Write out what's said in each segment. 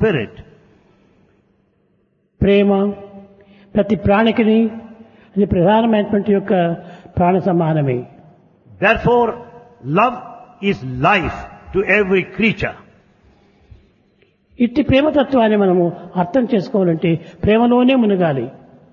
spirit. ప్రేమ ప్రతి ప్రాణికిని అది ప్రధానమైనటువంటి యొక్క ప్రాణ సమానమే. Therefore, love is life to every creature. ఇట్టి ప్రేమతత్వాన్ని మనము అర్థం చేసుకోవాలంటే ప్రేమలోనే మునగాలి.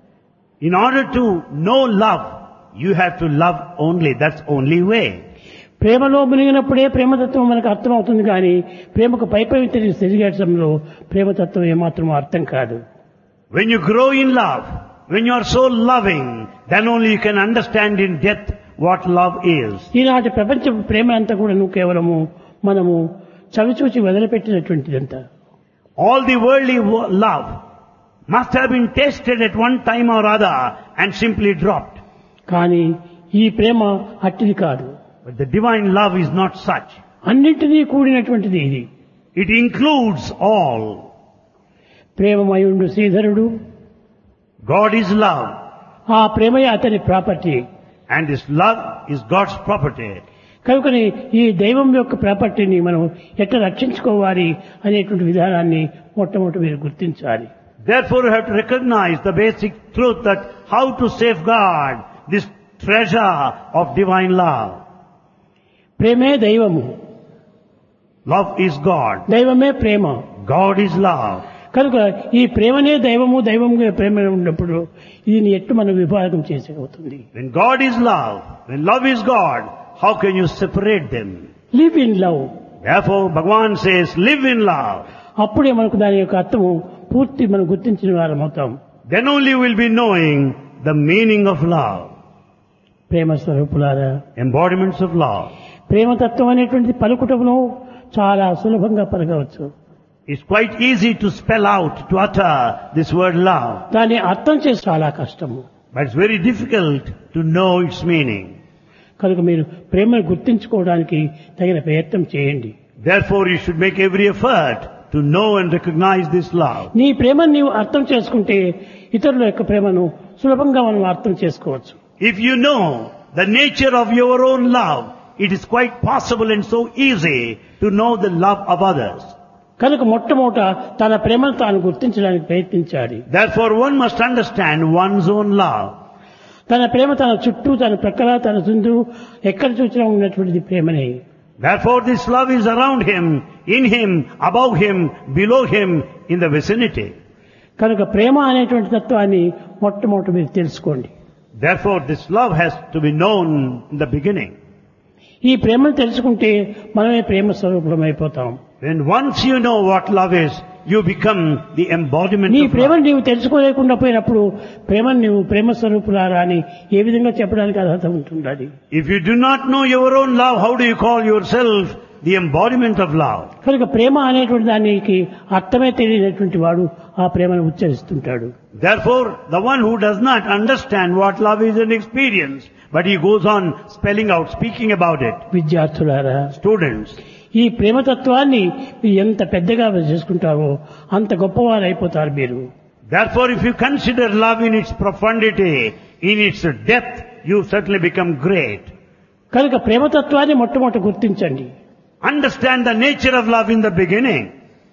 In order to know love, you have to love only. That's only way. ప్రేమలో మునిగినప్పుడే ప్రేమతత్వం మనకు అర్థం అవుతుంది, కానీ ప్రేమకు పైపై తిరిగేటంలో ప్రేమతత్వం ఏమాత్రం అర్థం కాదు. When you grow in love, when you are so loving, then only you can understand in depth what love is. ఈనాటి ప్రపంచ ప్రేమ అంతా కూడా కేవలము మనము చవిచూచి వదిలిపెట్టినటువంటిదంతా. All the worldly love must have been tasted at one time or other and simply dropped. కానీ ఈ ప్రేమ అట్టిది కాదు. But the divine love is not such. అన్నింటినీ కూడినటువంటిది ఇది. It includes all. ప్రేమమయుండు శ్రీధరుడు, God is love, ఆ ప్రేమయే అతని property. and this love is God's property. కనుకని ఈ దైవం యొక్క ప్రాపర్టీని మనం ఎట్లా రక్షించుకోవాలి అనేటువంటి విధానాన్ని మొట్టమొదటి మీరు గుర్తించాలి. Therefore you have to recognize the basic truth that how to safeguard this treasure of divine love. ప్రేమే దైవము, Love is God. దైవమే ప్రేమ. God is love. కనుక ఈ ప్రేమనే దైవము, దైవముగా ప్రేమ ఉన్నప్పుడు దీన్ని ఎట్టు మనం విభాగం చేసేవుతుంది. When God is love, when love is God, how can you separate them? Live in love. Therefore Bhagavan says, live in love. అప్పుడే మనకు దాని యొక్క అర్థము పూర్తి మనం గుర్తించిన వారం అవుతాం. Then only we'll be knowing the meaning of love. ప్రేమ స్వరూపులారా, Embodiments of love. ప్రేమతత్వం అనేటువంటిది పలుకుటములో చాలా సులభంగా పలకవచ్చు. It's quite easy to spell out, to utter this word love. దాన్ని అర్థం చేసి చాలా కష్టము. But it's very difficult to know its meaning. కనుక మీరు ప్రేమను గుర్తించుకోవడానికి తగిన ప్రయత్నం చేయండి. Therefore you should make every effort to know and recognize this love. నీ ప్రేమను నీవు అర్థం చేసుకుంటే ఇతరుల యొక్క ప్రేమను సులభంగా మనం అర్థం చేసుకోవచ్చు. If you know the nature of your own love, it is quite possible and so easy to know the love of others. కనుక మొట్టమొదట తన ప్రేమను తాను గుర్తించడానికి ప్రయత్నించాలి. Therefore one must understand one's own love. తన ప్రేమ తన చుట్టూ, తన ప్రక్కల, తన చుందు ఎక్కడ చూసినా ఉన్నటువంటిది ప్రేమనే. Therefore this love is around him, in him, above him, below him, in the vicinity. కనుక ప్రేమ అనేటువంటి తత్వాన్ని మొట్టమొదట మీరు తెలుసుకోండి. Therefore this love has to be known in the beginning. ఈ ప్రేమను తెలుసుకుంటే మనమే ప్రేమ స్వరూపం అయిపోతాం. When once you know what love is, you become the embodiment నీ of ప్రేమను love. నీవు తెలుసుకోలేకుండా పోయినప్పుడు ప్రేమను నీవు ప్రేమ స్వరూపులారా అని ఏ విధంగా చెప్పడానికి అర్హత ఉంటుండాలి. If you do not know your own love, how do you call yourself the embodiment of love? కనుక ప్రేమ అనేటువంటి దానికి అర్థమే తెలియనటువంటి వాడు ఆ ప్రేమను ఉచ్చరిస్తుంటాడు. Therefore, the one who does not understand what love is an experience, but he goes on spelling out, speaking about it. విద్యార్థులారా, Students, ఈ ప్రేమతత్వాన్ని మీరు ఎంత పెద్దగా చేసుకుంటారో అంత గొప్పవారు అయిపోతారు మీరు. therefore if you consider love in its profundity, in its depth, you certainly become great. కనుక ప్రేమతత్వాన్ని మొట్టమొదట గుర్తించండి. Understand the nature of love in the beginning.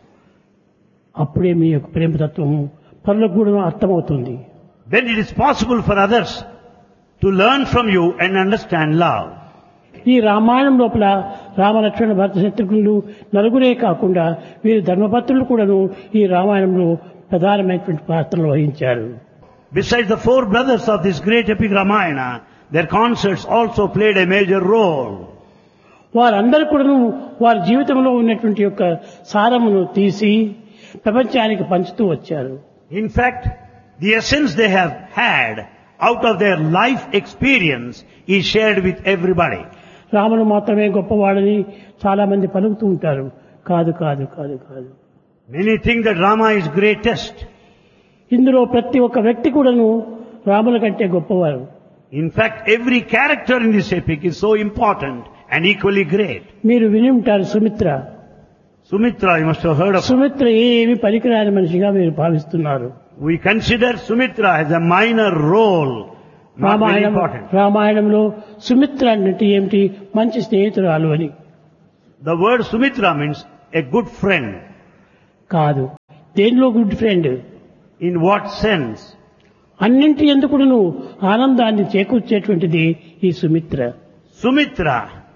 అప్పుడే మీ యొక్క ప్రేమతత్వము పరులకు కూడా అర్థమవుతుంది. Then it is possible for others to learn from you and understand love. ఈ రామాయణం లోపల రామలక్ష్మణ భరత శత్రుఘ్నులు నలుగురే కాకుండా వీరు ధర్మపత్రులు కూడాను ఈ రామాయణంలో ప్రధానమైనటువంటి పాత్రలు వహించారు. Besides the four brothers of this great epic Ramayana, their consorts also played a major role. వారందరూ కూడాను వారి జీవితంలో ఉన్నటువంటి యొక్క సారమును తీసి ప్రపంచానికి పంచుతూ వచ్చారు. In fact, the essence they have had out of their life experience is shared with everybody. రాముడు మాత్రమే గొప్పవాడని చాలా మంది పలుకుతూ ఉంటారు. కాదు కాదు కాదు కాదు. Many think that Rama is greatest. ఇందులో ప్రతి ఒక్క వ్యక్తి కూడాను రాముల కంటే గొప్పవారు. In fact, every character in this epic is so important and equally great. మీరు విని ఉంటారు Sumitra. Sumitra, you must have heard of her. Sumitra ఏమి పనికిరాని మనిషిగా మీరు భావిస్తున్నారు. We consider Sumitra as a minor role, not very important. రామాయణంలో సుమిత్ర అంటే ఏమిటి? మంచి స్నేహితురాలు అని. The word Sumitra means a good friend. కాదు, దేనిలో good friend? In what sense? అన్నింటి ఎందుకును ఆనందాన్ని చేకూర్చేటువంటిది ఈ Sumitra. Sumitra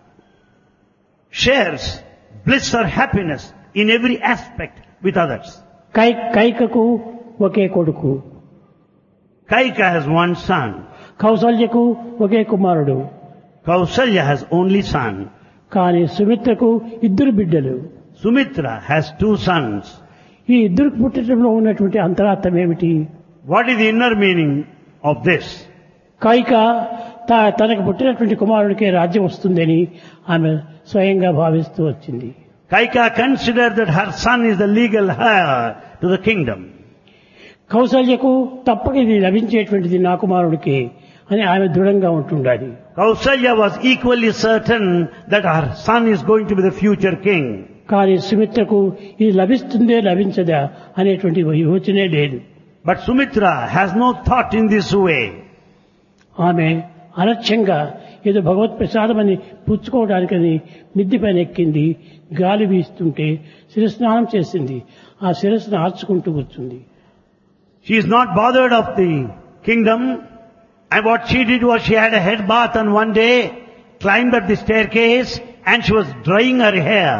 shares bliss or happiness in every aspect with others. కైకకు ఒకే కొడుకు, Kaika has one son. కౌసల్యకు ఒకే కుమారుడు. Kausalya has only son. కానీ సుమిత్రకు ఇద్దరు బిడ్డలు. Sumitra has two sons. ఈ ఇద్దరికి పుట్టడంలో ఉన్నటువంటి అంతరార్థం ఏమిటి? What is the inner meaning of this? Kaika తనకు పుట్టినటువంటి కుమారుడికే రాజ్యం వస్తుందని ఆమె స్వయంగా భావిస్తూ వచ్చింది. Kaika considered that her son is the legal heir to the kingdom. కౌసల్యకు తప్పక ఇది లభించేటువంటిది నా కుమారుడికి అని ఆమె దృఢంగా ఉంటుండాలి. Kausalya was equally certain that her son is going to be the future king. కానీ సుమిత్రకు ఇది లభిస్తుందే లభించదా అనేటువంటి యోచనే లేదు. But Sumitra has no thought in this way. ఆమె అలక్ష్యంగా ఏదో భగవత్ ప్రసాదమని పుచ్చుకోవడానికని మిద్ది పైన ఎక్కింది. గాలి వీస్తుంటే శిరస్నానం చేసింది. ఆ శిరస్సును ఆర్చుకుంటూ వచ్చింది. She is not bothered of the kingdom, and what she did was she had a head bath on one day, climbed up the staircase, and she was drying her hair.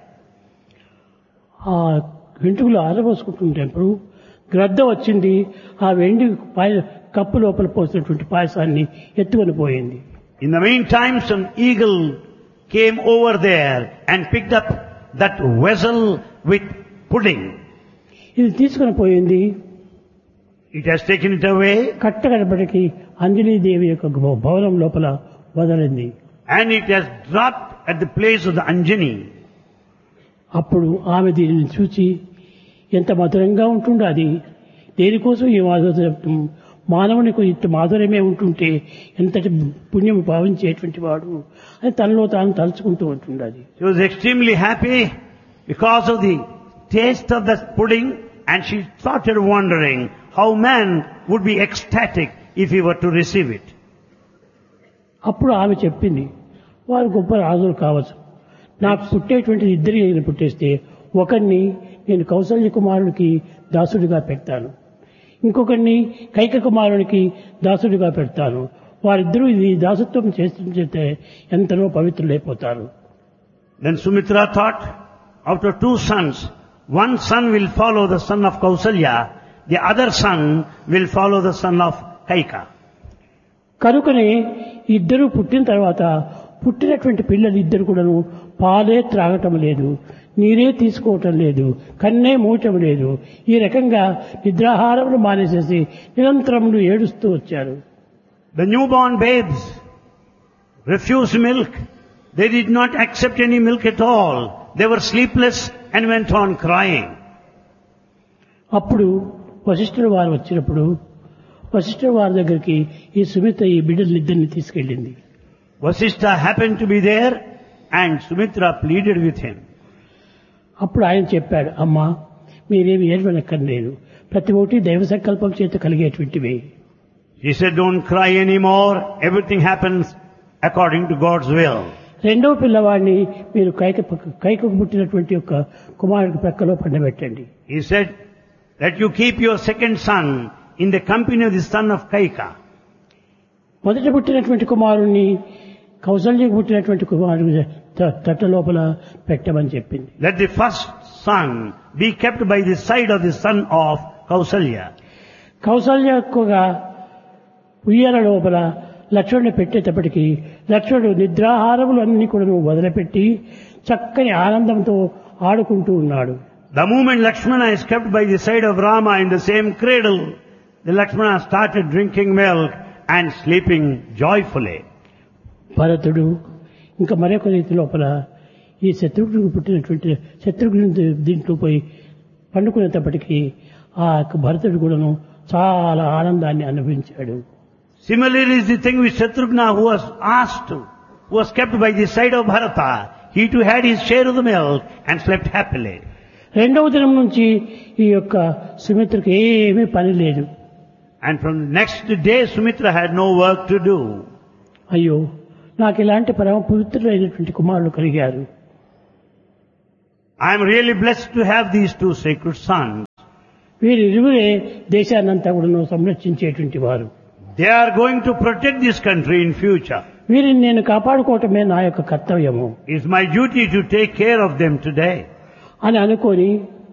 ఆ వెంట్రుకలు ఆరబోసుకుంటుంటప్పుడు గ్రద్ద వచ్చింది. ఆ వెండి కప్పు లోపల పోసినటువంటి పాయసాన్ని ఎత్తుకొని పోయింది. In the meantime, some eagle came over there and picked up that vessel with pudding. ఇది తీసుకొని పోయింది. It has taken it away, కట్టగడపటికి Anjani Devi యొక్క భవనం లోపల వదలింది. and it has dropped at the place of the Anjani. అప్పుడు ఆమె దీనిని చూచి ఎంత మధురంగా ఉంటుందో అది, దేనికోసం ఈ మాధుర్యం, మానవునికి ఇంత మాధుర్యమే ఉంటుంటే ఎంతటి పుణ్యం భావించేటువంటి వాడు అని తనలో తాను తలుచుకుంటూ ఉంటుండది. She was extremely happy because of the taste of that pudding, and she started wondering how man would be ecstatic if he were to receive it. అప్పుడు ఆమె చెప్పింది, వారు గొప్ప రాజులు కావచ్చు, నాకు పుట్టేటువంటి ఇద్దరిని పుట్టేస్తే ఒకరిని నేను కౌసల్య కుమారుడికి దాసుడిగా పెడతాను, ఇంకొకరిని కైక కుమారునికి దాసుడిగా పెడతాను. వారిద్దరూ ఇది దాసత్వం చేస్తుంటే ఎంతనో పవిత్రులైపోతారు. Then Sumitra thought, out of two sons, one son will follow the son of Kausalya, the other son will follow the son of Kaika. కనుకనే ఇద్దరు పుట్టిన తర్వాత పుట్టినటువంటి పిల్లలు ఇద్దరు కూడాను పాలే త్రాగటం లేదు, నీరే తీసుకోవటం లేదు, కన్నే మూయటం లేదు. ఈ రకంగా నిద్రాహారములు మానేసేసి నిరంతరములు ఏడుస్తూ వచ్చారు. The newborn babes refused milk. They did not accept any milk at all. They were sleepless and went on crying. అప్పుడు వశిష్ఠుడు వారు వచ్చినప్పుడు వశిష్ఠుడు వారి దగ్గరికి ఈ సుమిత్ర ఈ బిడ్డలిద్దరిని తీసుకెళ్ళింది. Vasishtha happened to be there and Sumitra pleaded with him. అప్పుడు ఆయన చెప్పాడు, అమ్మా మీరేమి ఏడవనక్కర్లేదు, ప్రతి ఒక్కటి దైవ సంకల్పం చేత కలిగేటువంటివి. He said, don't cry anymore. Everything happens according to God's will. రెండవ పిల్లవాడిని మీరు కైకకు పుట్టినటువంటి యొక్క కుమారుడి ప్రక్కలో పండబెట్టండి. He said that you keep your second son in the company of the son of Kaika. మొదట పుట్టినటువంటి కుమారుణ్ణి కౌసల్యకు పుట్టినటువంటి కుమారుడు తట్ట లోపల పెట్టమని చెప్పింది. Let the first son be kept by the side of the son of Kausalya. కౌసల్యకుగా ఉయ్యాల లోపల లక్ష్మణుని పెట్టేటప్పటికి లక్ష్మణుడు నిద్రాహారములు అన్ని కూడా వదిలిపెట్టి చక్కని ఆనందంతో ఆడుకుంటూ ఉన్నాడు. The moment Lakshmana is kept by the side of Rama in the same cradle, the Lakshmana started drinking milk and sleeping joyfully. భరతుడు ఇంకా మరొక రీతి లోపల ఈ శత్రుఘ్నుడికి పుట్టినటువంటి శత్రుఘ్నుడి దీంట్లో పోయి పండుకునేటప్పటికీ ఆ భరతుడు కూడాను చాలా ఆనందాన్ని అనుభవించాడు. Similarly is the thing with Shatrughna who was kept by the side of Bharata. He too had his share of the milk and slept happily. రెండవ దినం నుంచి ఈ యొక్క సుమిత్రకు ఏమీ పని లేదు. And from the next day Sumitra had no work to do. అయ్యో నాకు ఇలాంటి పరమ పవిత్రులైనటువంటి కుమారులు కలిగారు. I am really blessed to have these two sacred sons. వీరిరువురే దేశాన్నంతా కూడా సంరక్షించేటువంటి వారు. They are going to protect this country in future. వీరిని నేను కాపాడుకోవటమే నా యొక్క కర్తవ్యము It's my duty to take care of them today. అని అనుకొని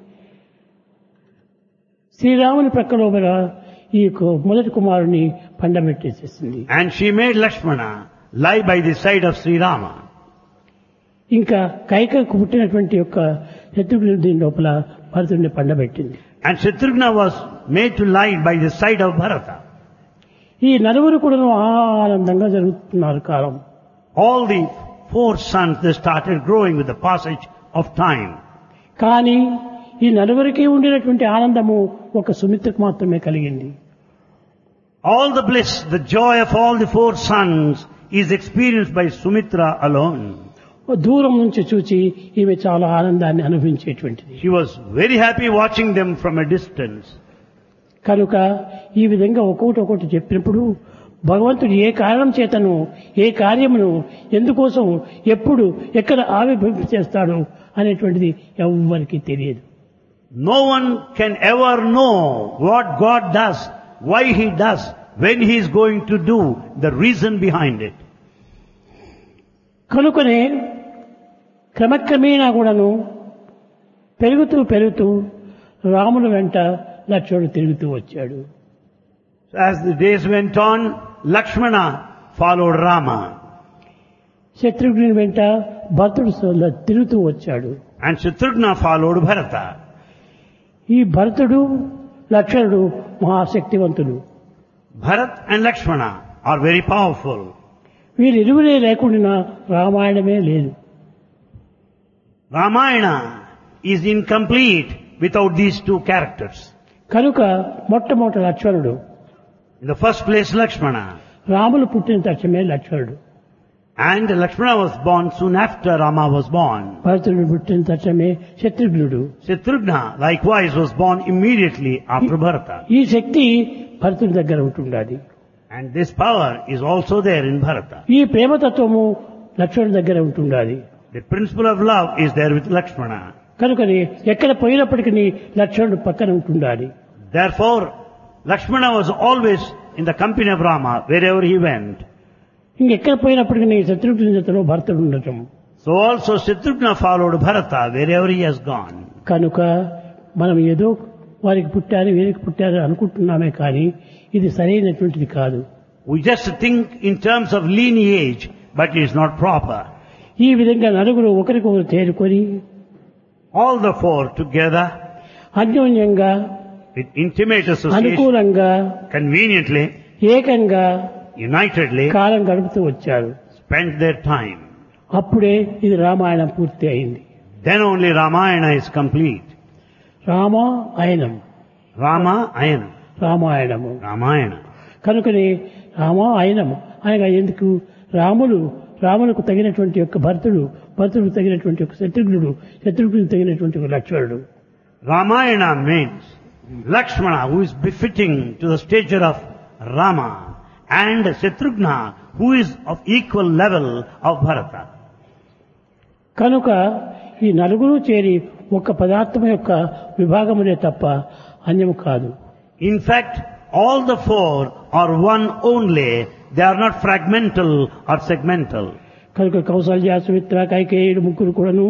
శ్రీరాముని ప్రక్కలో ఈ మొదటి కుమారుని పండబెట్టేసేసింది. And she made Lakshmana lie by the side of Sri Rama. ఇంకా కైకకు పుట్టినటువంటి యొక్క శత్రుఘ్నుడి దీని లోపల భరతుడిని పండబెట్టింది. And Shatrughna was made to lie by the side of Bharata. ఈ నలుగురు కూడా ఆనందంగా జరుగుతున్నారు కాలం. All the 4 sons, they started growing with the passage of time. కానీ ఈ నలుగురికి ఉండినటువంటి ఆనందము ఒక సుమిత్రకు మాత్రమే కలిగింది. All the bliss, the joy of all the 4 sons is experienced by Sumitra alone. దూరం నుంచి చూచి ఈమె చాలా ఆనందాన్ని అనుభవించేటువంటిది. She was very happy watching them from a distance. కనుక ఈ విధంగా ఒక్కొక్కటి చెప్పినప్పుడు భగవంతుడు ఏ కారణం చేతను ఏ కార్యమును ఎందుకోసం ఎప్పుడు ఎక్కడ ఆవిర్భవింప చేస్తాడు అనేటువంటిది ఎవ్వరికీ తెలియదు. No one can ever know what God does, why He does, when He is going to do, the reason behind it. కనుకనే క్రమక్రమేణా కూడాను పెరుగుతూ రాముని వెంట లక్ష్మణుడు తిరుగుతూ వచ్చాడు. As the days went on, Lakshmana followed Rama. శత్రుఘ్నుని వెంట భరతుడు తిరుగుతూ వచ్చాడు. And Shatrughna followed Bharata. ఈ భరతుడు లక్ష్మణుడు మహాశక్తివంతులు. Bharat and Lakshmana are very powerful. వీరిరువురే లేకుండా రామాయణమే లేదు. Ramayana is incomplete without these 2 characters. కనుక మొట్టమొదటి లక్ష్మణుడు. In the first place, Lakshmana. Ramulu పుట్టిన తక్షణమే లక్ష్మణుడు. And Lakshmana was born soon after Rama was born. భరతుడు పుట్టిన తక్షణమే శత్రుఘ్నుడు. Shatrughna likewise was born immediately after Bharata. ఈ శక్తి భరతుడి దగ్గర ఉంటుండాలి. And this power is also there in Bharata. ఈ ప్రేమతత్వము లక్ష్మణుడి దగ్గర ఉంటుండాలి. The principle of love is there with Lakshmana. కనుకని ఎక్కడ పోయినప్పటికీ లక్ష్మణుడు పక్కన ఉంటుండాలి. Therefore, Lakshmana was always in the company of Rama wherever he went. ఇంకెక్కడ పోయినప్పటికీ శత్రుఘ్నుడి జతలో భరతుడు ఉండటం. So also Shatrughna followed Bharata wherever he has gone. కనుక మనం ఏదో వారికి పుట్టారు వీరికి పుట్టారు అనుకుంటున్నామే కానీ ఇది సరైనటువంటిది కాదు. We just think in terms of lineage, but it is not proper. ఈ విధంగా నలుగురు ఒకరికొకరు చేరుకొని All the 4 together అన్యోన్యంగా with intimate association, అనుకూలంగా conveniently, ఏకంగా unitedly, కాలం గడుపుతూ వచ్చారు. spent their time. అప్పుడే ఇది రామాయణం పూర్తి అయింది. Then only Ramayana is complete. Ramayanam Ramayana. Ramayanamu Ramayana. కనుకనే రామాయణము అనగా ఎందుకు రాములకు తగినటువంటి యొక్క భరతుడు తగినటువంటి యొక్క శత్రుఘ్నుడు తగినటువంటి ఒక లక్ష్మణుడు. Ramayana means Lakshmana, who is befitting to the stature of Rama, and Shatrughna, who is of equal level of Bharata. కనుక ఈ నలుగురు చేరి ఒక పదార్థం యొక్క విభాగమునే తప్ప అన్యము కాదు. In fact, all the 4 are one only. They are not fragmental or segmental. కనుక కౌసల్య సుమిత్ర కైకేయుడు ముగ్గురు కూడాను.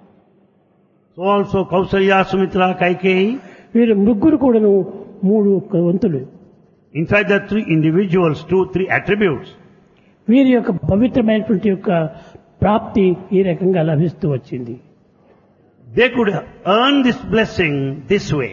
So also Kausalya, Sumitra, Kaikeyi. వీరు ముగ్గురు కూడాను 3 వంతులు. In fact, there are 3 individuals, 2-3 attributes. వీరి యొక్క పవిత్రమైనటువంటి యొక్క ప్రాప్తి ఈ రకంగా లభిస్తూ వచ్చింది. They could earn this blessing this way.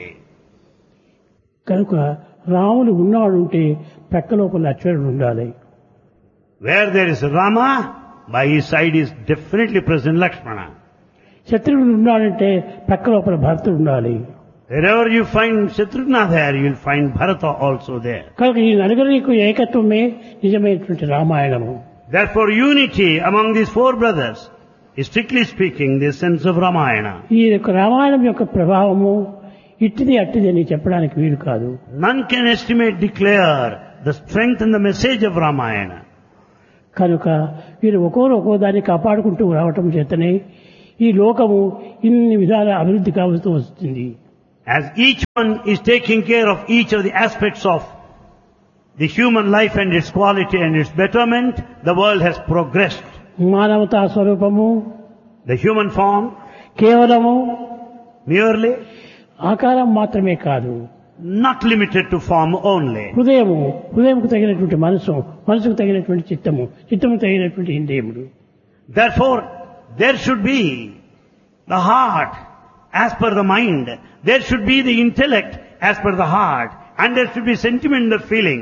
కనుక రాముడు ఉన్నాడుంటే ప్రక్క లోపల లక్ష్మణుడు ఉండాలి. Where there is Rama, by his side is definitely present Lakshmana. శత్రుఘ్నుడు ఉన్నాడంటే ప్రక్క లోపల భరతుడు ఉండాలి. Wherever you find Shatrughna there, you will find Bharata also there. కనుక ఈ నలుగురికి ఏకత్వమే నిజమైనటువంటి రామాయణము. Therefore, unity among these 4 brothers is, strictly speaking, the essence of Ramayana. ఈ యొక్క రామాయణం యొక్క ప్రభావము ఇట్టిది అట్టిది అని చెప్పడానికి వీలు కాదు. None can estimate, declare the strength and the message of Ramayana. కనుక వీరు ఒక్కో దాన్ని కాపాడుకుంటూ రావటం చేతనే ఈ లోకము ఇన్ని విధాల అభివృద్ధి కావస్తూ వస్తుంది. As each one is taking care of each of the aspects of the human life and its quality and its betterment, the world has progressed. మానవతా స్వరూపము The human form కేవలము merely ఆకారం మాత్రమే కాదు, not limited to form only. హృదయంకు తగినటువంటి మనసుకు తగినటువంటి చిత్తము తగినటువంటి ఇంద్రియములు. Therefore, there should be the heart as per the mind. There should be the intellect as per the heart. And there should be sentiment of feeling.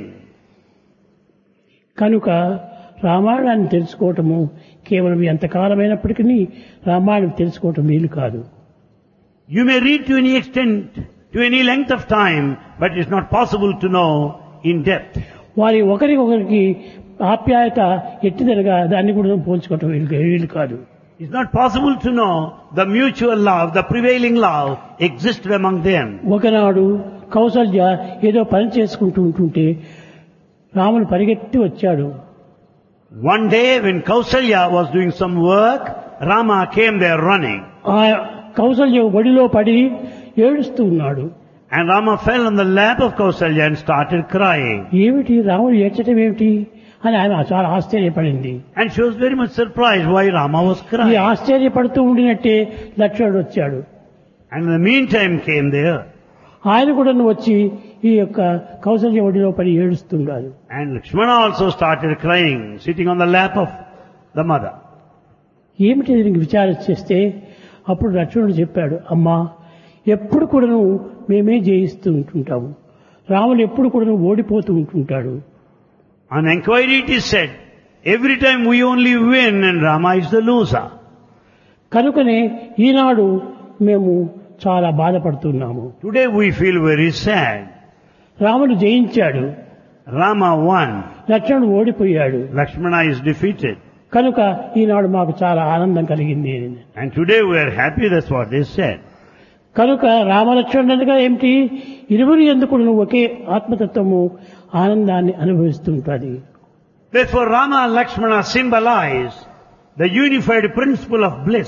కనుక రామాయణాన్ని తెలుసుకోవటము కేవలం ఎంతకాలమైనప్పటికీ రామాయణం తెలుసుకోవటం వీలు కాదు. You may read to any extent, to any length of time, but it's not possible to know in depth. వారి ఒకరికొకరికి ఆప్యాయత ఎట్టిదనగా దాన్ని కూడా పోల్చుకోవటం వీలు కాదు. It's not possible to know the mutual love, the prevailing love existed among them. ఒకనాడు కౌసల్య ఏదో పని చేసుకుంటూ ఉంటుంటే రాముడు పరిగెత్తి వచ్చాడు. One day when Kausalya was doing some work, Rama came there running. ఆ కౌసల్య ఒడిలో పడి ఏడుస్తూ ఉన్నాడు. And Rama fell on the lap of Kausalya and started crying. ఏమిటి రాముడు ఏడ్చటం ఏమిటి అని ఆయన చాలా ఆశ్చర్యపడింది. And she was very much surprised why Rama was ఈ crying. ఆశ్చర్యపడుతూ ఉండినట్టే లక్ష్మణుడు వచ్చాడు. And in the meantime came there. ఆయన కూడా వచ్చి ఈ యొక్క కౌసల్య ఒడిలో పడి ఏడుస్తున్నాడు. And Lakshmana also started crying, sitting on the lap of the mother. ఏమిటి దీనికి విచారం చేస్తే అప్పుడు లక్ష్మణుడు చెప్పాడు, అమ్మా ఎప్పుడు కూడా మేమే జయిస్తూ ఉంటుంటాము, రాముడు ఎప్పుడు కూడా ఓడిపోతూ ఉంటుంటాడు. On inquiry it is said, every time we only win and Rama is the loser. కనుకనే ఈనాడు మేము చాలా బాధపడుతున్నాము. Today we feel very sad. రాముడు జయించాడు, Rama won. లక్ష్మణుడు ఓడిపోయాడు. Lakshmana is defeated. కనుక ఈనాడు మాకు చాలా ఆనందం కలిగింది. And today we are happy, that's what they said. కనుక రామలక్ష్మణులుగా ఏమిటి ఇరువురు ఎందుకు ఒకే ఆత్మతత్వము ఆనందాన్ని అనుభవిస్తుంటుంది. Therefore Rama and Lakshmana symbolize the unified principle of bliss.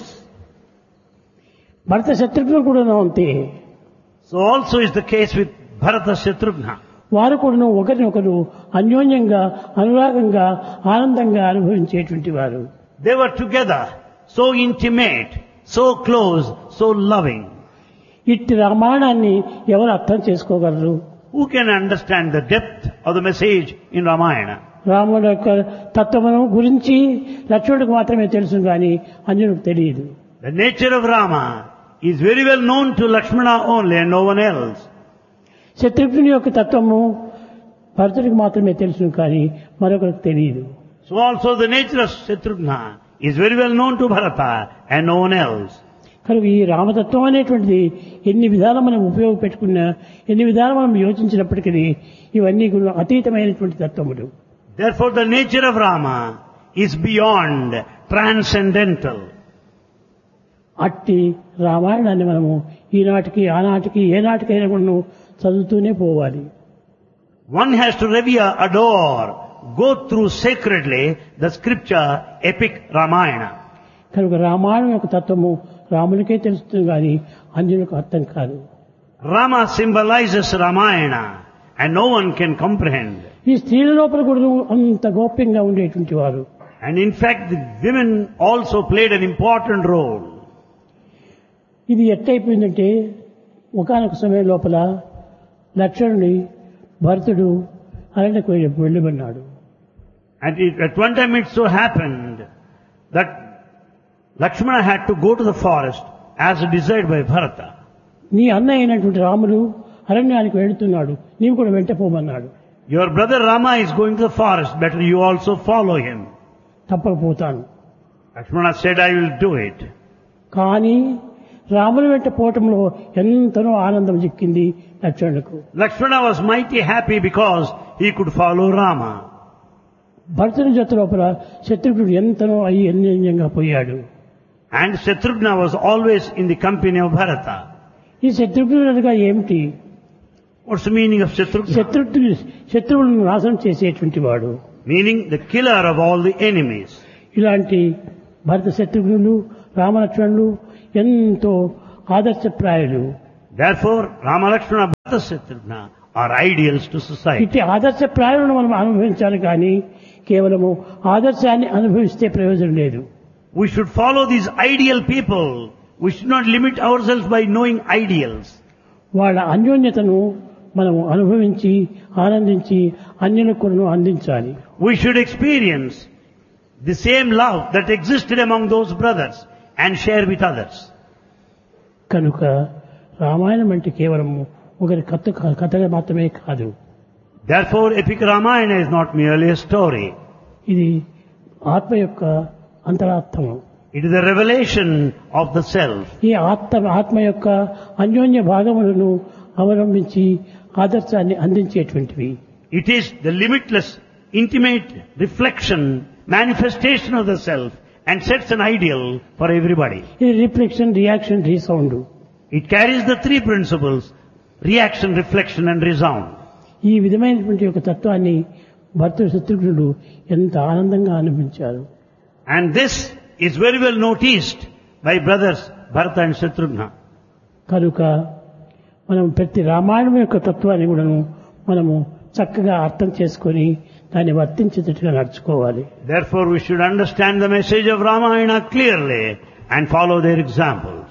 భరత శత్రుఘ్నులు కూడా అంతే. So also is the case with Bharata Shatrughna. వారు కూడా ఒకరినొకరు అన్యోన్యంగా అనురాగంగా ఆనందంగా అనుభవించేటువంటి వారు. They were together, so intimate, so close, so loving. ఇట్టి రామాయణాన్ని ఎవరు అర్థం చేసుకోగలరు? Who can understand the depth of the message in Ramayana? రాముడు యొక్క తత్వము గురించి లక్ష్మణుడికి మాత్రమే తెలుసు కానీ అన్యుడికి తెలియదు. The nature of Rama is very well known to Lakshmana only and no one else. శత్రుఘ్నుని యొక్క తత్వము భరతుడికి మాత్రమే తెలుసు కానీ మరొకరికి తెలియదు. So also the nature of Shatrughna is very well known to Bharata and no one else. కనుక ఈ రామతత్వం అనేటువంటిది ఎన్ని విధాలు మనం ఉపయోగపెట్టుకున్నా, ఎన్ని విధాలు మనం యోచించినప్పటికీ ఇవన్నీ కూడా అతీతమైనటువంటి తత్వములు. Therefore the nature of Rama is beyond, transcendental. అట్టి రామాయణాన్ని మనము ఈనాటికి ఆనాటికి ఏనాటికైనా కూడా చదువుతూనే పోవాలి. One has to revere, adore, go through sacredly the scripture epic Ramayana. కనుక రామాయణం యొక్క తత్వము రామునికే తెలుస్తుంది కానీ అంజనులకు అర్థం కాదు. Rama symbolizes Ramayana and no one can comprehend. ఈ స్త్రీల లోపల కూడా అంత గోప్యంగా ఉండేటువంటి వారు. And in fact the women also played an important role. ఇది ఎట్టయిపోయిందంటే ఒకానొక సమయం లోపల లక్ష్మణుని భరతుడు అరణ్యకు వెళ్ళమన్నాడు. And at one time it so happened that Lakshmana had to go to the forest as desired by Bharata. నీ అన్న అయినటువంటి రాముడు అరణ్యానికి వెళుతున్నాడు, నీవు కూడా వెంట పోమన్నాడు. Your brother Rama is going to the forest, better you also follow him. తప్పకపోతాను. Lakshmana said, I will do it. కానీ రాముని వెంట పోవటంలో ఎంతనో ఆనందం చిక్కింది లక్ష్మణులకు. Lakshmana was mighty happy because he could follow Rama. భరతుని జత లోపల శత్రుఘ్నుడు ఎంతనో అన్యోన్యంగా పోయాడు. And Shatrughna was always in the company of Bharata. ఈ శత్రుఘ్నుడు అనగా ఏమిటి? What's the meaning of Shatrughna? శత్రువులను నాశనం చేసేటువంటి వాడు. Meaning the killer of all the enemies. ఇలాంటి భరత శత్రుఘ్నులు రామలక్ష్మణులు ఎంతో ఆదర్శప్రాయులు. Therefore, Rama, Lakshmana, Bharata, Shatrugna are ideals to society. ఇట్టి ఆదర్శ ప్రాయాలను మనం అనుభవించాలి కానీ కేవలము ఆదర్శాన్ని అనుభవిస్తే ప్రయోజనం లేదు. We should follow these ideal people. We should not limit ourselves by knowing ideals. వాళ్ళ అన్యోన్యతను మనము అనుభవించి ఆనందించి అన్యులకు అందించాలి. We should experience the same love that existed among those brothers and share with others. కనుక రామాయణం అంటే కేవలం ఒకరి కథగా మాత్రమే కాదు. Therefore, epic Ramayana is not merely a story. ఇది ఆత్మ యొక్క అంతరాత్మము. It is a revelation of the self. ఈ ఆత్మ యొక్క అన్యోన్య భాగములను అవలంబించి ఆదర్శాన్ని అందించేటువంటివి. It is the limitless, intimate reflection, manifestation of the self and sets an ideal for everybody. ఇది reflection, reaction, resound. It carries the three principles: reaction, reflection and resound. ఈ విధమైనటువంటి ఒక తత్వాన్ని భర్త శత్రుఘ్నుడు ఎంత ఆనందంగా అనుభవించారు. And this is very well noticed by brothers Bharata and Shatrugna. కనుక మనం ప్రతి రామాయణం యొక్క తత్వాన్ని కూడాను మనము చక్కగా అర్థం చేసుకొని దాన్ని వర్తించేటట్టుగా నడుచుకోవాలి. Therefore, we should understand the message of Ramayana clearly and follow their examples.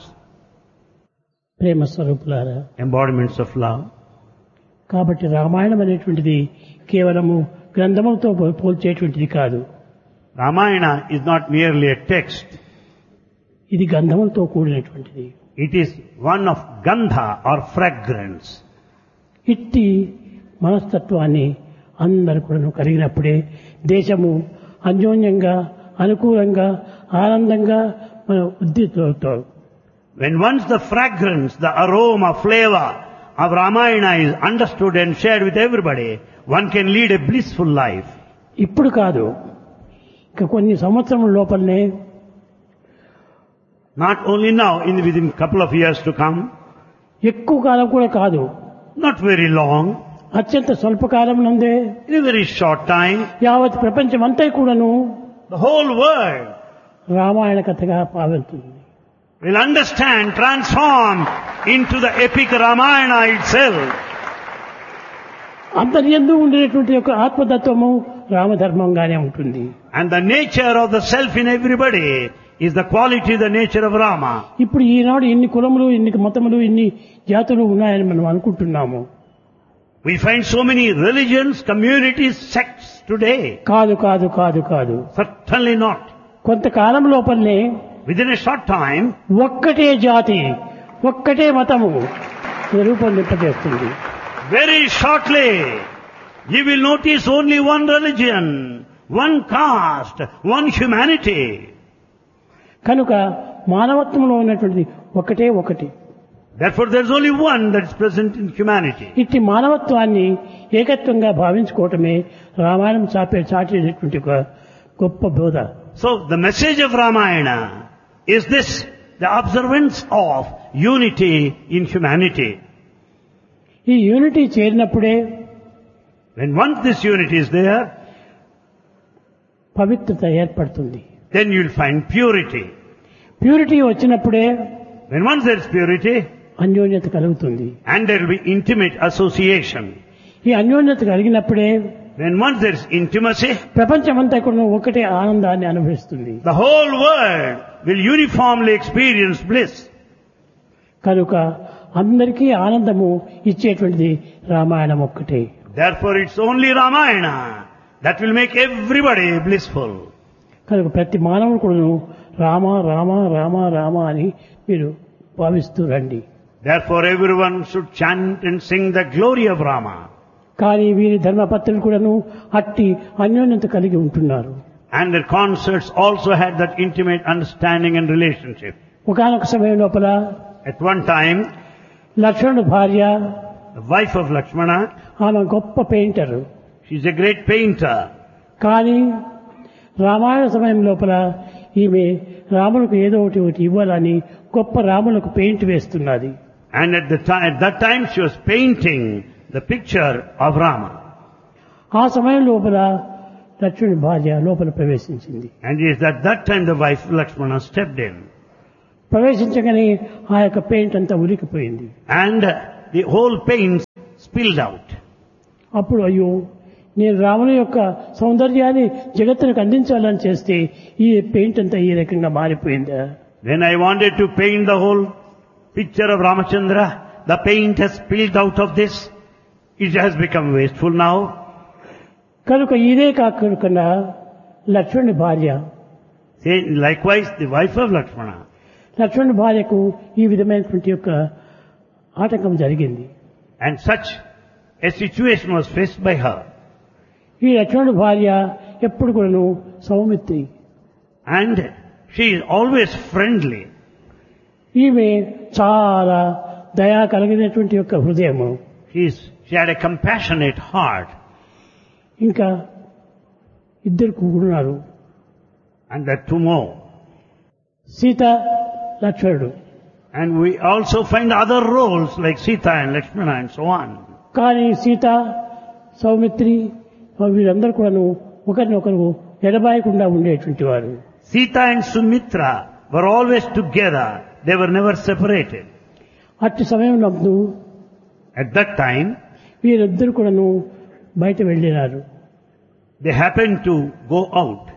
ప్రేమ స్వరూపులారా, Embodiments of love. కాబట్టి రామాయణం అనేటువంటిది కేవలము గ్రంథములతో పోల్చేటువంటిది కాదు. Ramayana is not merely a text. ఇది గంధములతో కూడినటువంటిది. It is one of gandha or fragrance. ఇట్టి మనస్తత్వాన్ని అందరూ కూడా కలిగినప్పుడే దేశము అన్యోన్యంగా, అనుకూలంగా, ఆనందంగా మన ఉద్దితవుతారు. When once the fragrance, the aroma, flavor of Ramayana is understood and shared with everybody, one can lead a blissful life. ఇప్పుడు కాదు, ఇక కొన్ని సంవత్సరముల లోపలనే, Not only now, within a couple of years to come, ఎక్కువ కాలం కూడా కాదు, not very long, అత్యంత స్వల్పకాలం నందే in a very short time, యావత్ ప్రపంచమంతా కూడాను the whole world రామాయణ కథగా పాల్గొంటుంది. will understand, transform into the epic Ramayana itself. అంతర్యందు ఉండేటువంటి యొక్క ఆత్మతత్వము రామధర్మంగానే ఉంటుంది. And the nature of the self in everybody is the quality, the nature of Rama. ఇప్పుడు ఈనాడు ఇన్ని కులములు, ఇన్ని మతములు, ఇన్ని జాతులు ఉన్నాయని మనం అనుకుంటున్నాము. We find so many religions, communities, sects today. కాదు కాదు కాదు కాదు. Certainly not. కొంతకాలం లోపలనే Within a short time, ఒక్కటే జాతి, ఒక్కటే మతము రూపొందింపజేస్తుంది. very shortly, you will notice only one religion, one caste, one humanity. కనుక మానవత్వంలో ఉన్నటువంటి ఒకటే ఒకటి. Therefore, there is only one that is present in humanity. ఇట్టి మానవత్వాన్ని ఏకత్వంగా భావించుకోవటమే రామాయణం చాటేటటువంటి ఒక గొప్ప బోధ. So, the message of Ramayana is this, the observance of unity in humanity. ఈ unity చేరినప్పుడే, When once this unity is there, పవిత్రత ఏర్పడుతుంది. then you will find purity. Purity వచ్చినప్పుడే When once there is purity, అన్యోన్యత కలుగుతుంది. and there will be intimate association. ఈ అన్యోన్యత కలిగినప్పుడే When once there is intimacy, ప్రపంచమంతా కూడా ఒకటే ఆనందాన్ని అనుభవిస్తుంది. the whole world will uniformly experience bliss. కనుక అందరికీ ఆనందము ఇచ్చేటువంటిది రామాయణం ఒక్కటే. Therefore, it's only Ramayana that will make everybody blissful. కనుక ప్రతి మానవుడు కూడాను రామ రామ రామ రామ అని మీరు భావిస్తూ రండి. Therefore, everyone should chant and sing the glory of Rama. కానీ వీరి ధర్మపత్రులు కూడాను అట్టి అన్యోన్యత కలిగి ఉంటున్నారు. And their concerts also had that intimate understanding and relationship. ఒకానొక సమయం లోపల At one time, లక్ష్మణుడు భార్య, the wife of Lakshmana, ఆమె గొప్ప painter. she's a great painter. కానీ రామాయణ సమయం లోపల ఈమె రాములకు ఏదో ఒకటి ఇవ్వాలని గొప్ప రాములకు paint వేస్తున్నది. And at that time she was painting the picture of Rama. ఆ సమయం లోపల లక్ష్మణుడి భార్య లోపల ప్రవేశించింది. And it is at that time the wife Lakshmana stepped in. ప్రవేశించగానే ఆ యొక్క పెయింట్ అంతా ఉరికిపోయింది. and the whole paint spilled out. అప్పుడు అయ్యో, నేను రాముని యొక్క సౌందర్యాన్ని జగత్తునికి అందించాలని చేస్తే ఈ పెయింట్ అంతా ఈ రకంగా మారిపోయిందా? When I wanted to paint the whole picture of Ramachandra, the paint has spilled out of this. It has become wasteful now. కనుక ఇదే కాకుండా లక్ష్మణుని భార్య, Likewise, the wife of Lakshmana. లక్ష్మణుని భార్యకు ఈ విధమైనటువంటి యొక్క ఆటంకం జరిగింది. And such a situation was faced by her. ఈ లక్ష్మణుడి భార్య ఎప్పుడు కూడాను Saumitri. And she is always friendly. ఈమె చాలా దయా కలిగినటువంటి యొక్క హృదయము. She had a compassionate heart. ఇంకా ఇద్దరు కూడున్నారు. And there are two more. Sita, లక్ష్మణుడు. And we also find other roles like Sita and Lakshmana and so on. కానీ సీత, సౌమిత్రి వీరందరూ కూడాను ఒకరినొకరు ఎడబాయకుండా ఉండేటువంటి వారు. Sita and Sumitra were always together. They were never separated. అట్టి సమయంలో At that time, వీరిద్దరు కూడాను బయట వెళ్ళినారు. they happened to go out.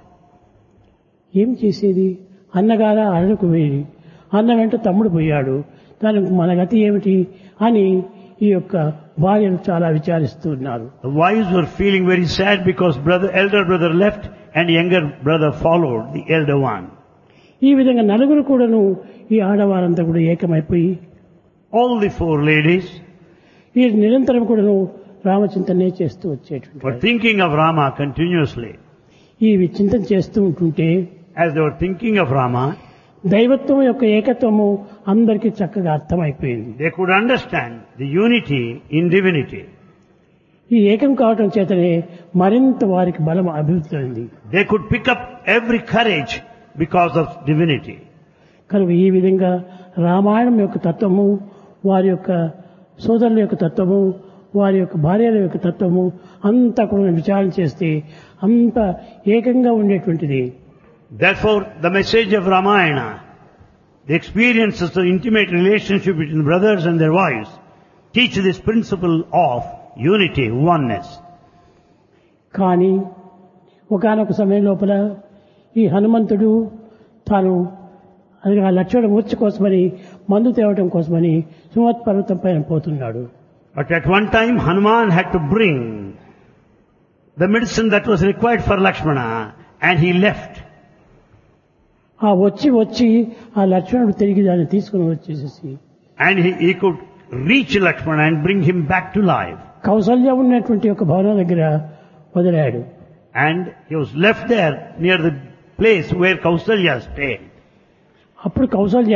ఏం చేసేది? అన్నగారా అడలకు పోయి, అన్న వెంట తమ్ముడు పోయాడు, దానికి మన గతి ఏమిటి అని ఈ యొక్క భార్యను చాలా విచారిస్తున్నారు. The wives were feeling very sad because elder brother left and younger brother followed the elder one. ఈ విధంగా నలుగురు కూడాను ఈ ఆడవారంతా కూడా ఏకమైపోయి All the four ladies ఈ నిరంతరం కూడాను రామచింతనే చేస్తూ were వచ్చేటువంటి thinking of Rama continuously. ఈ చింతన చేస్తూ ఉంటుంటే As they were thinking of Rama, దైవత్వం యొక్క ఏకత్వము అందరికీ చక్కగా అర్థమైపోయింది. they could understand the unity in divinity. ఈ ఏకం కావటం చేతనే మరింత వారికి బలం అభివృద్ధి అయింది. They could pick up every courage because of divinity. కనుక ఈ విధంగా రామాయణం యొక్క తత్వము, వారి యొక్క సోదరుల యొక్క తత్వము, వారి యొక్క భార్యల యొక్క తత్వము అంతా కూడా విచారణ చేస్తే అంత ఏకంగా ఉండేటువంటిది. Therefore, the message of Ramayana, the experiences of intimate relationship between brothers and their wives, teach this principle of unity, oneness. కానీ ఒకానొక సమయం లోపల ఈ హనుమంతుడు తాను ఆ లక్ష్మణ మూర్ఛ కోసమని మందు తేవటం కోసమని సుమత్ పర్వతం పైన పోతున్నాడు. But at one time, Hanuman had to bring the medicine that was required for Lakshmana, and he left. ఆ వచ్చి ఆ లక్ష్మణుడు తిరిగి దాన్ని తీసుకుని వచ్చేసేసి And he could reach Lakshmana and bring him back to life. Kaushalya ఉన్నటువంటి ఒక భవనం దగ్గర వదిలాడు. And he was left there near the place where Kausalya stayed. అప్పుడు కౌసల్య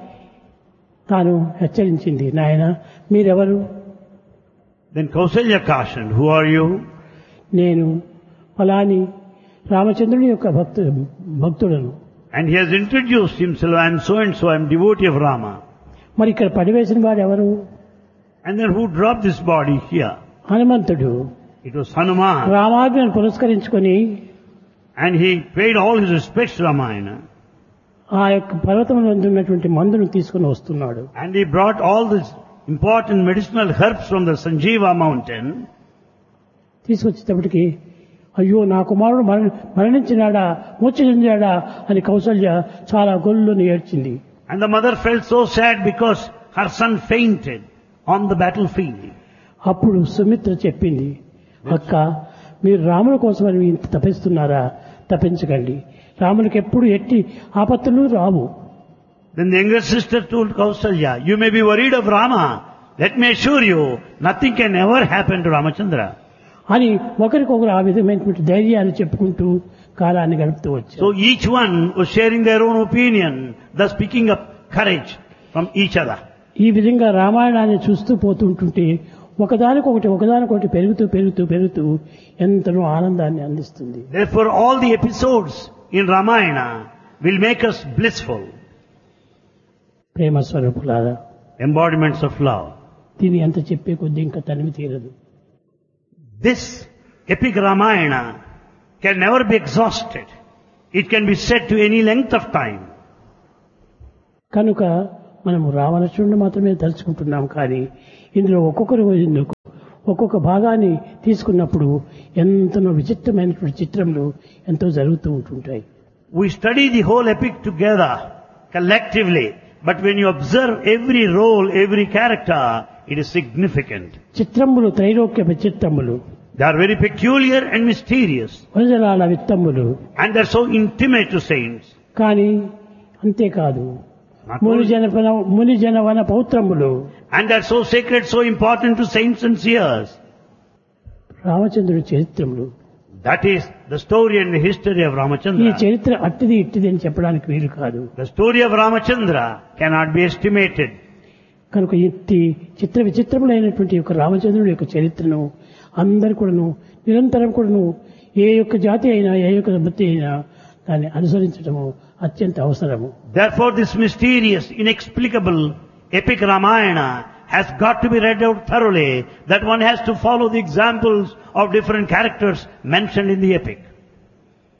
తాను హెచ్చరించింది, నాయన మీరెవరు? Then Kausalya cautioned, who are you? నేను ఫలాని రామచంద్రుని యొక్క భక్తుడను. And he has introduced himself, I am so and so, I am devotee of Rama. మరి ఇక్కడ పడివేసిన వాడు ఎవరు? And then who dropped this body here? హనుమంతుడు. It was Hanuman. రామాజ్ఞను పురస్కరించుకొని And he paid all his respects to Ramayana. ఆ యొక్క పర్వతంలో ఉన్నటువంటి మందును తీసుకుని వస్తున్నాడు. And he brought all these important medicinal herbs from the Sanjeeva mountain. తీసుకొచ్చేటప్పటికి అయ్యో నా కుమారుడు మరణించినాడా, మూర్ఛ చెందాడా అని కౌసల్య చాలా గొల్లుని ఏడ్చింది. And the mother felt so sad because her son fainted on the battlefield. అప్పుడు సుమిత్ర చెప్పింది, అక్క మీరు రాముల కోసమని ఇంత తపిస్తున్నారా? తపించకండి, రామునికి ఎప్పుడు ఎట్టి ఆపత్తులు రావు. Then the younger sister told Kausalya, you may be worried of Rama. Let me assure you, nothing can ever happen to Ramachandra. అని ఒకరికొకరు ఆ విధమైనటువంటి ధైర్యాన్ని చెప్పుకుంటూ కాలాన్ని గడుపుతూ వచ్చారు. So each one was sharing their own opinion, thus picking up courage from each other. ఈ విధంగా రామాయణాన్ని చూస్తూ పోతుంటుంటే ఒకదానికొకటి పెరుగుతూ ఎంతనో ఆనందాన్ని అందిస్తుంది. Therefore all the episodes in Ramayana will make us blissful. ప్రేమ స్వరూపులారా, Embodiments of love. దీని ఎంత చెప్పే కొద్దీ ఇంకా తనివి తీరదు. This epic Ramayana can never be exhausted. It can be said to any length of time. కనుక మనము రామలక్ష్మణుడు మాత్రమే తలుచుకుంటున్నాం కానీ ఇందులో ఒక్కొక్క భాగాన్ని తీసుకున్నప్పుడు ఎంతనో విచిత్రమైనటువంటి చిత్రములు ఎంతో జరుగుతూ ఉంటుంటాయి. We study the whole epic together, collectively, but when you observe every role, every character, it is significant. చిత్రములు Trailokya చిత్రములు, They are very peculiar and mysterious, వనజలాల విత్తములు, and they are so intimate to saints. కానీ అంతేకాదు Not only- మునిజన వన పౌత్రములు, And they are so sacred, so important to saints and seers. రామచంద్రుడి చరిత్రములు. That is the story and the history of ఈ Ramachandra. చరిత్ర అట్టిది ఇట్టిది అని చెప్పడానికి వీలు కాదు. The story of Ramachandra cannot be estimated. కనుక ఇట్టి చిత్ర విచిత్రములైనటువంటి యొక్క రామచంద్రుడి యొక్క చరిత్రను అందరు కూడాను నిరంతరం కూడాను ఏ యొక్క జాతి అయినా ఏ యొక్క బుద్ధి అయినా దాన్ని అనుసరించడము అత్యంత అవసరము. Therefore this mysterious, inexplicable epic Ramayana has got to be read out thoroughly, that one has to follow the examples of different characters mentioned in the epic.